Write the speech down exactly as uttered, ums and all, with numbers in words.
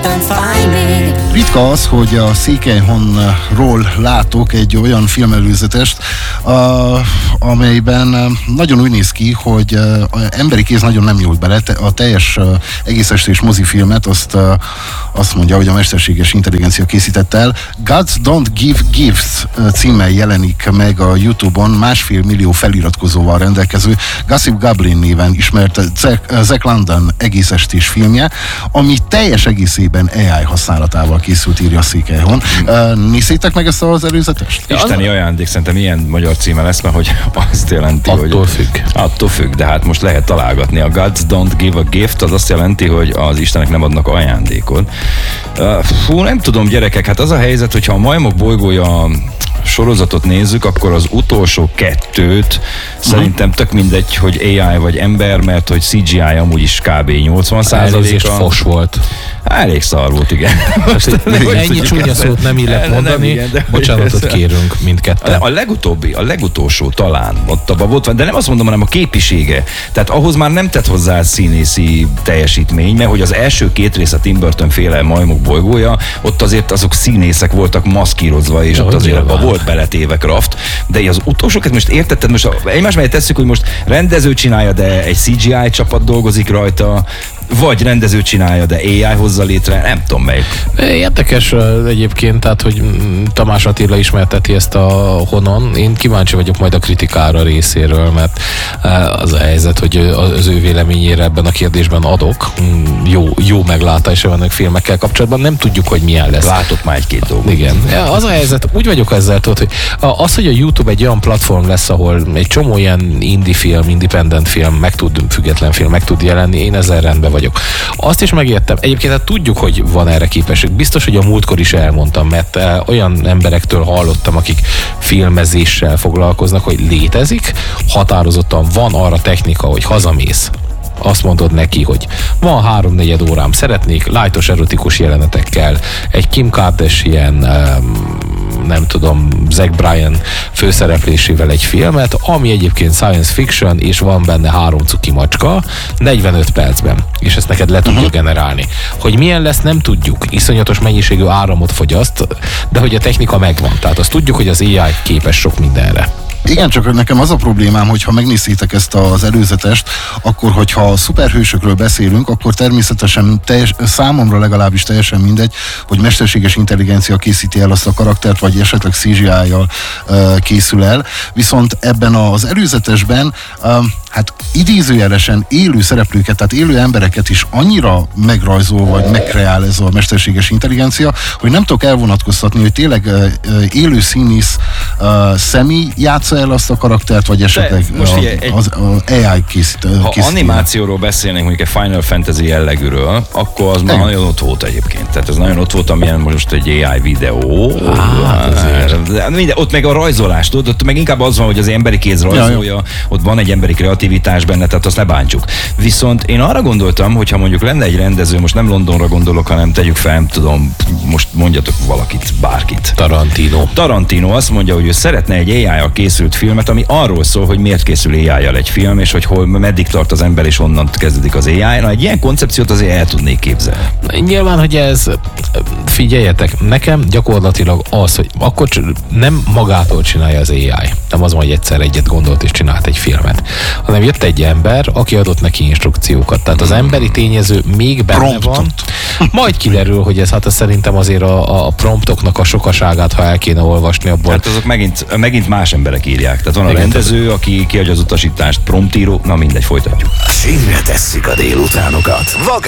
Ritka az, hogy a Székelyhonról látok egy olyan filmelőzetest, amelyben nagyon úgy néz ki, hogy emberi kéz nagyon nem nyúlt bele. A teljes egész estés mozifilmet azt, azt mondja, hogy a mesterséges intelligencia készített el. Gods Don't Give Gifts címmel jelenik meg a YouTube-on másfél millió feliratkozóval rendelkező Gossip Goblin néven ismert Zack London egész estés filmje, ami teljes egészében á i használatával készült, írja a Székelyhon. Nézzétek meg ezt az előzetest? Isteni ajándék, szerintem ilyen magyar címe lesz, mert hogy azt jelenti, attól hogy... Attól függ. Attól függ, de hát most lehet találgatni. A Gods Don't Give a Gift, az azt jelenti, hogy az Istenek nem adnak ajándékot. Fú, nem tudom, gyerekek, hát az a helyzet, hogyha a Majmok bolygója sorozatot nézzük, akkor az utolsó kettőt szerintem tök mindegy, hogy á i vagy ember, mert hogy cé gé i amúgy is kb. nyolcvan százaléka. fos volt. Elég szar volt, igen. Most ennyi csúnya szót nem illet mondani, nem, igen, bocsánatot kérünk mindketten. A, a legutóbbi, a legutolsó talán ott abban volt, de nem azt mondom, hanem a képisége. Tehát ahhoz már nem tett hozzá színészi teljesítmény, mert hogy az első két rész a Tim Burton féle Majmok bolygója, ott azért azok színészek voltak maszkírozva, és ja, ott azért abban volt beletéve Kraft, de az utolsókat most értetted, most egymás mellé tesszük, hogy most rendező csinálja, de egy cé gé i csapat dolgozik rajta, vagy rendező csinálja, de á i hozza létre, nem tudom melyik. Érdekes egyébként, tehát, hogy Tamás Attila ismerteti ezt a honon. Én kíváncsi vagyok majd a kritikára részéről, mert az a helyzet, hogy az ő véleményére ebben a kérdésben adok. Jó, jó meglátása vannak filmekkel kapcsolatban, nem tudjuk, hogy milyen lesz. Látok már egy-két dolgot. Igen. Az a helyzet, úgy vagyok ezzel, tudod, hogy az, hogy a YouTube egy olyan platform lesz, ahol egy csomó ilyen indie film, independent film, meg tud, független film meg tud jelenni, én ezzel rendben vagyok. Azt is megértem. Egyébként hát tudjuk, hogy van erre képesség. Biztos, hogy a múltkor is elmondtam, mert olyan emberektől hallottam, akik filmezéssel foglalkoznak, hogy létezik, határozottan van arra technika, hogy hazamész. Azt mondod neki, hogy van háromnegyed órám, szeretnék lájtos erotikus jelenetekkel, egy Kim Kardashian, nem tudom, Zach Bryan főszereplésével egy filmet, ami egyébként science fiction, és van benne három cuki macska, negyvenöt percben, és ezt neked le tudja uh-huh. generálni. Hogy milyen lesz, nem tudjuk. Iszonyatos mennyiségű áramot fogyaszt, de hogy a technika megvan. Tehát azt tudjuk, hogy az á i képes sok mindenre. Igen, csak nekem az a problémám, hogy ha megnézitek ezt az előzetest, akkor hogyha szuperhősökről beszélünk, akkor természetesen teljes, számomra legalábbis teljesen mindegy, hogy mesterséges intelligencia készíti el azt a karaktert, vagy esetleg cé gé i-jal uh, készül el. Viszont ebben az előzetesben uh, hát idézőjelesen élő szereplőket, tehát élő embereket is annyira megrajzol, vagy megkreál ez a mesterséges intelligencia, hogy nem tudok elvonatkoztatni, hogy tényleg uh, élő színész uh, személy játsza el azt a karaktert, vagy esetleg most a, egy, az, az á i készít. Ha készít animációról beszélnénk, mondjuk egy Final Fantasy jellegűről, akkor az már nagyon ott volt egyébként. Tehát az nagyon ott volt, amilyen most egy á i videó. Ah, minden, ott meg a rajzolás, tudod, ott meg inkább az van, hogy az emberi kéz rajzolja, ja, ott van egy emberi kreativitás benne, tehát azt ne bántsuk. Viszont én arra gondoltam, hogyha mondjuk lenne egy rendező, most nem Londonra gondolok, hanem tegyük fel, nem tudom, most mondjatok valakit, bárkit. Tarantino. Tarantino azt mondja, hogy ő szeretne egy á i-jal készült filmet, ami arról szól, hogy miért készül á i-jal egy film, és hogy hol, meddig tart az ember, és honnan kezdődik az á i. Na, egy ilyen koncepciót azért el tudnék képzelni. Nyilván, hogy ez, figyeljetek, nekem gyakorlatilag az, hogy akkor nem magától csinálja az á i, nem az, hogy egyszer egyet gondolt és csinált egy filmet, hanem jött egy ember, aki adott neki instrukciókat. Tehát az emberi tényező még benne Promptot. van. Majd kiderül, hogy ez hát szerintem azért a, a promptoknak a sokaságát, ha el kéne olvasni abból. Hát azok megint, megint más emberek írják. Tehát van a rendező, aki kiadja az utasítást, promptíró, na mindegy, folytatjuk. Sínre tesszük a délutánokat.